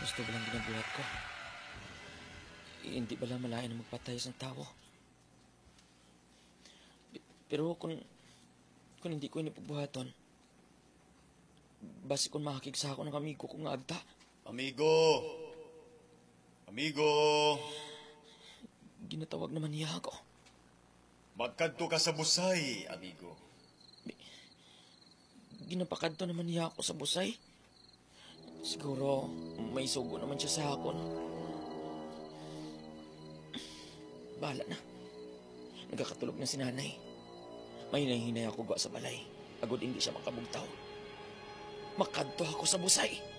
gusto ba lang ginabuhat ko? Hindi ba lang malayan na magpatay sa tao? Pero kung hindi ko ini pagbuhaton, basi kung makakigsa ako ng amigo ko nga agta. Amigo! Amigo! Ginatawag naman niya ako. Magkadto ka sa busay, amigo. Ginapakadto naman niya ako sa busay. Siguro may sugo naman siya sa hakon. Bahala na. Nagkakatulog na si nanay. May hinahinay ako gawa sa balay. Agod hindi siya makabugtaw. Makadto ako sa busay.